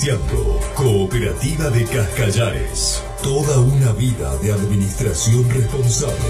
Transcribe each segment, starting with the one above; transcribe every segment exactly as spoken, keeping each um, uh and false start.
Auspiciando Cooperativa de Cascallares. Toda una vida de administración responsable.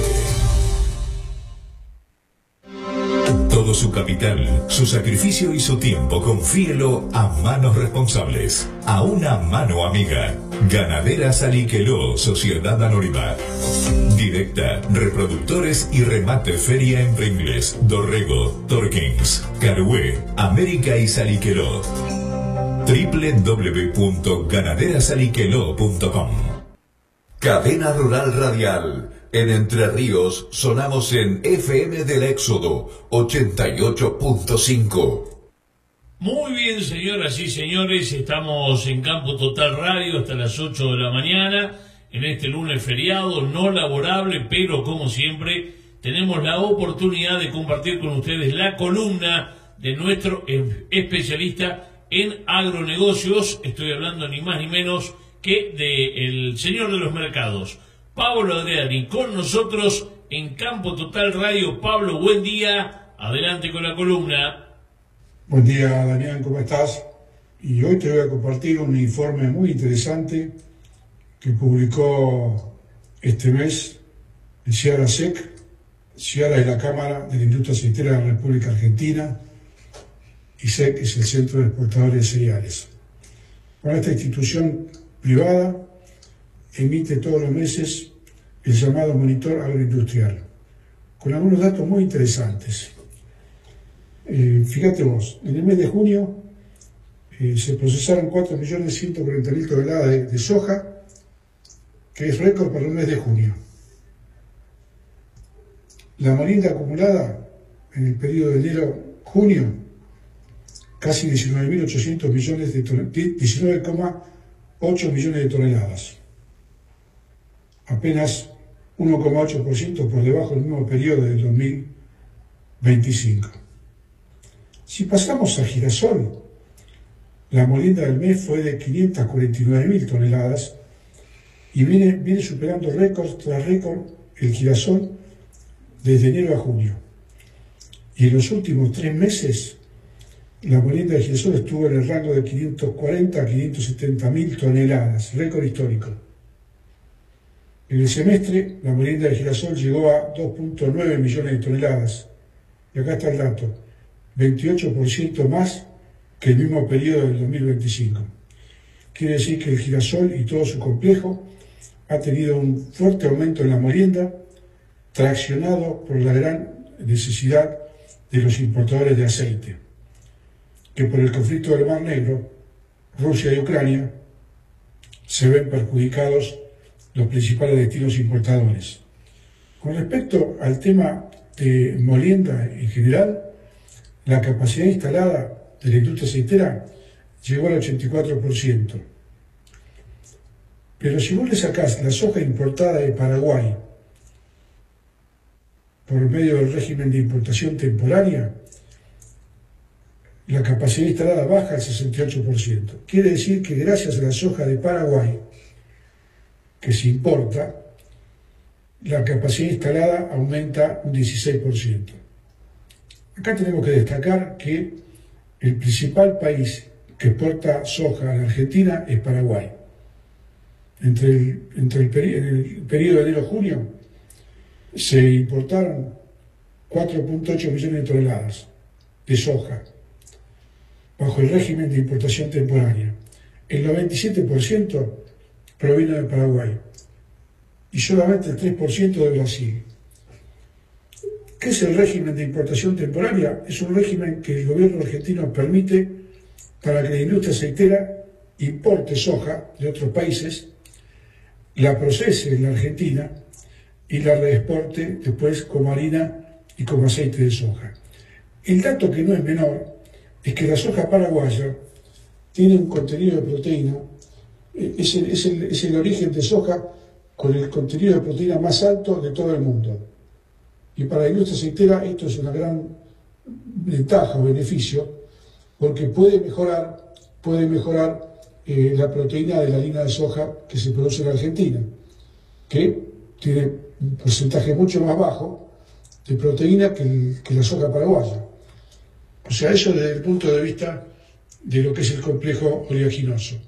Todo su capital, su sacrificio y su tiempo, confíelo a manos responsables, a una mano amiga. Ganaderas Aliqueló, Sociedad Anónima. Directa, reproductores y remate feria en Pringles, Dorrego, Torkins, Carué, América y Saliqueló. doble u doble u doble u punto ganaderas aliqueló punto com. Cadena Rural Radial. En Entre Ríos sonamos en F M del Éxodo ochenta y ocho punto cinco. Muy bien, señoras y señores, estamos en Campo Total Radio hasta las ocho de la mañana, en este lunes feriado, no laborable, pero como siempre, tenemos la oportunidad de compartir con ustedes la columna de nuestro especialista en agronegocios. Estoy hablando ni más ni menos que del señor de los mercados, Pablo Adriani, con nosotros en Campo Total Radio. Pablo, buen día, adelante con la columna. Buen día, Damián, ¿cómo estás? Y hoy te voy a compartir un informe muy interesante que publicó este mes el CIARA-SEC. CIARA es la Cámara de la Industria Aceitera de la República Argentina y SEC es el Centro de Exportadores de Cereales. Bueno, esta institución privada emite todos los meses el llamado Monitor Agroindustrial, con algunos datos muy interesantes. Eh, fíjate vos, en el mes de junio eh, se procesaron cuatro millones ciento cuarenta mil toneladas de, de soja, que es récord para el mes de junio. La molienda acumulada en el periodo de enero-junio, casi diecinueve mil ochocientos millones de toneladas, diecinueve coma ocho millones de toneladas. Apenas uno coma ocho por ciento por debajo del mismo periodo del dos mil veinticinco. Si pasamos a girasol, la molienda del mes fue de quinientas cuarenta y nueve mil toneladas y viene, viene superando récord tras récord el girasol desde enero a junio. Y en los últimos tres meses, la molienda de girasol estuvo en el rango de quinientas cuarenta a quinientas setenta mil toneladas, récord histórico. En el semestre, la molienda de girasol llegó a dos punto nueve millones de toneladas. Y acá está el dato, veintiocho por ciento más que el mismo periodo del dos mil veinticinco. Quiere decir que el girasol y todo su complejo ha tenido un fuerte aumento en la molienda, traccionado por la gran necesidad de los importadores de aceite, que por el conflicto del Mar Negro, Rusia y Ucrania, se ven perjudicados los principales destinos importadores. Con respecto al tema de molienda en general, la capacidad instalada de la industria aceitera llegó al ochenta y cuatro por ciento. Pero si vos le sacás la soja importada de Paraguay por medio del régimen de importación temporaria, la capacidad instalada baja al sesenta y ocho por ciento. Quiere decir que gracias a la soja de Paraguay que se importa, la capacidad instalada aumenta un dieciséis por ciento. Acá tenemos que destacar que el principal país que exporta soja a la Argentina es Paraguay. Entre el, entre el, peri el periodo de enero-junio se importaron cuatro punto ocho millones de toneladas de soja bajo el régimen de importación temporaria. El noventa y siete por ciento proviene de Paraguay y solamente el tres por ciento de Brasil. ¿Qué es el régimen de importación temporaria? Es un régimen que el gobierno argentino permite para que la industria aceitera importe soja de otros países, la procese en la Argentina y la reexporte después como harina y como aceite de soja. El dato que no es menor es que la soja paraguaya tiene un contenido de proteína, es el, es el, es el origen de soja con el contenido de proteína más alto de todo el mundo. Y para la industria aceitera esto es una gran ventaja o beneficio, porque puede mejorar, puede mejorar eh, la proteína de la harina de soja que se produce en Argentina, que tiene un porcentaje mucho más bajo de proteína que, el, que la soja paraguaya. O sea, eso desde el punto de vista de lo que es el complejo oleaginoso.